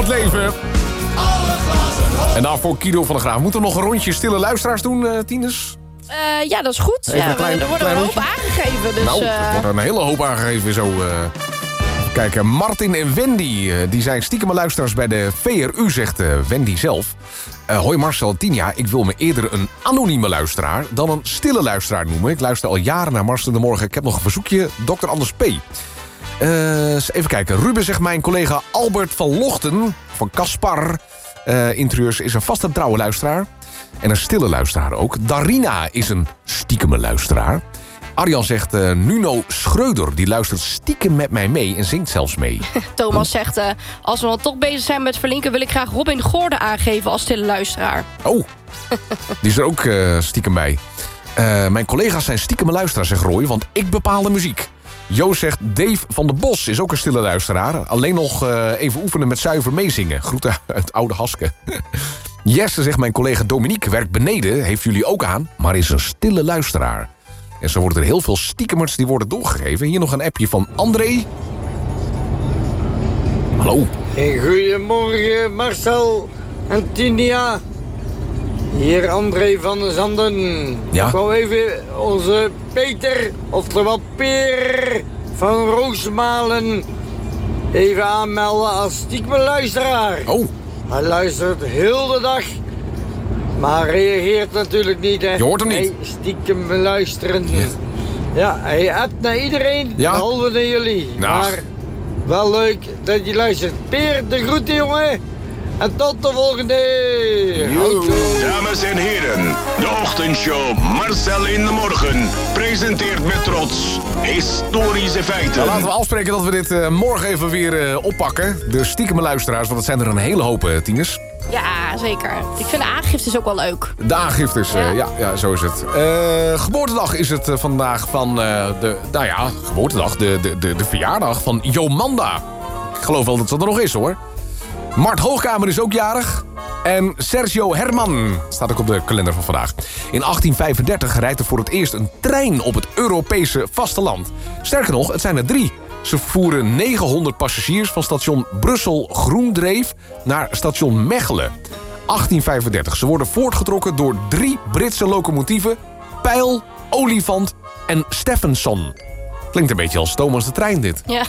het leven. En daarvoor Guido van der Graaf. Moeten we nog een rondje stille luisteraars doen, Tines? Ja, dat is goed. Even een klein, er worden een hoop aangegeven. Dus, er wordt een hele hoop aangegeven. Zo, kijk, Martin en Wendy, die zijn stiekem luisteraars bij de VRU, zegt Wendy zelf. Hoi Marcel en Tinja, ik wil me eerder een anonieme luisteraar dan een stille luisteraar noemen. Ik luister al jaren naar Marcel in de Morgen. Ik heb nog een verzoekje, Dr. Anders P. Even kijken, Ruben zegt mijn collega Albert van Lochten van Caspar Interieurs is een vaste trouwe luisteraar. En een stille luisteraar ook. Darina is een stiekeme luisteraar. Arjan zegt Nuno Schreuder, die luistert stiekem met mij mee en zingt zelfs mee. Thomas zegt, als we dan toch bezig zijn met verlinken, wil ik graag Robin Gordon aangeven als stille luisteraar. Oh, die is er ook stiekem bij. Mijn collega's zijn stiekeme luisteraars, zegt Roy, want ik bepaal de muziek. Joost zegt Dave van der Bos is ook een stille luisteraar. Alleen nog even oefenen met zuiver meezingen. Groeten uit Oude Haske. Jesse zegt mijn collega Dominique werkt beneden, heeft jullie ook aan, maar is een stille luisteraar. En zo worden er heel veel stiekemers die worden doorgegeven. Hier nog een appje van André. Hallo. Hey, goedemorgen Marcel en Tinja. Hier André van der Zanden. Ja? Ik wou even onze Peter, oftewel Peer van Roosmalen, even aanmelden als stiekeme luisteraar. Oh. Hij luistert heel de dag, maar reageert natuurlijk niet, hè. Je hoort hem niet. Hij stiekem luisteren. Ja, hij appt naar iedereen, ja, behalve naar jullie. Nou. Maar wel leuk dat je luistert. Peer, de groeten, jongen. En tot de volgende. Dames en heren, de ochtendshow Marcel in de Morgen presenteert met trots historische feiten. Nou, laten we afspreken dat we dit morgen even weer oppakken. De stiekeme luisteraars, want het zijn er een hele hoop, Tines. Ja, zeker. Ik vind de aangiftes ook wel leuk. De aangiftes, ja, zo is het. Geboortedag is het vandaag van geboortedag, de verjaardag van Jomanda. Ik geloof wel dat dat er nog is, hoor. Mart Hoogkamer is ook jarig. En Sergio Herman staat ook op de kalender van vandaag. In 1835 rijdt er voor het eerst een trein op het Europese vasteland. Sterker nog, het zijn er 3. Ze vervoeren 900 passagiers van station Brussel-Groendreef naar station Mechelen. 1835. Ze worden voortgetrokken door 3 Britse locomotieven: Pijl, Olifant en Stephenson. Klinkt een beetje als Thomas de Trein, dit. Ja.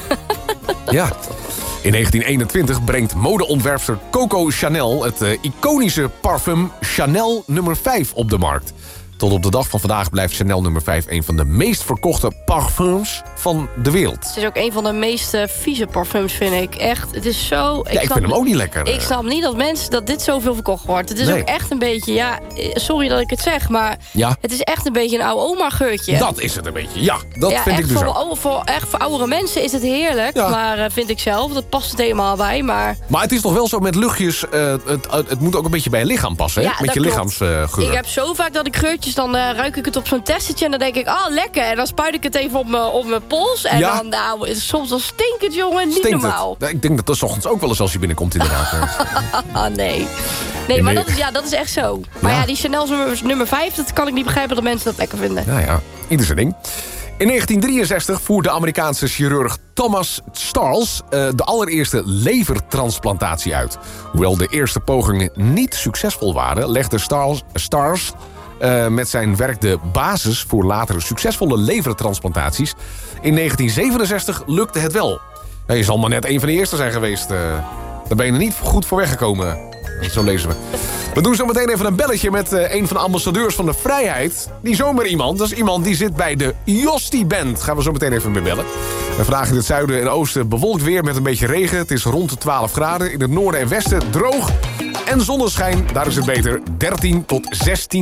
Ja. In 1921 brengt modeontwerpster Coco Chanel het iconische parfum Chanel nummer 5 op de markt. Tot op de dag van vandaag blijft Chanel nummer 5 een van de meest verkochte parfums van de wereld. Het is ook een van de meest vieze parfums, vind ik. Echt, het is zo... Ik vind hem ook niet lekker. Ik snap niet dat dit zoveel verkocht wordt. Het is ook echt een beetje, ja, sorry dat ik het zeg, maar het is echt een beetje een oude oma geurtje. Dat is het een beetje, ja. Dat vind ik dus ook. Voor oudere mensen is het heerlijk, maar vind ik zelf. Dat past het helemaal bij, maar... Maar het is toch wel zo met luchtjes, het moet ook een beetje bij je lichaam passen, hè? Ja, met je lichaamsgeur. Ik heb zo vaak dat ik geurtjes, dan ruik ik het op zo'n testetje en dan denk ik, lekker. En dan spuit ik het even op mijn pols. En dan, nou, soms dan stinkt het, jongen, niet normaal. Ik denk dat dat 's ochtends ook wel eens als je binnenkomt, inderdaad. Nee. Nee, maar dat is echt zo. Maar die Chanel nummer 5, dat kan ik niet begrijpen dat mensen dat lekker vinden. Nou ja, ieder zijn ding. In 1963 voerde de Amerikaanse chirurg Thomas Starls de allereerste levertransplantatie uit. Hoewel de eerste pogingen niet succesvol waren, legde Starls met zijn werk de basis voor latere succesvolle levertransplantaties. In 1967 lukte het wel. Ja, je zal maar net een van de eerste zijn geweest. Daar ben je er niet goed voor weggekomen. Zo lezen we. We doen zo meteen even een belletje met een van de ambassadeurs van de vrijheid. Niet zomaar iemand, dat is iemand die zit bij de Josti Band. Gaan we zo meteen even mee bellen. En vandaag in het zuiden en oosten bewolkt weer met een beetje regen. Het is rond de 12 graden. In het noorden en westen droog en zonneschijn. Daar is het beter 13 tot 16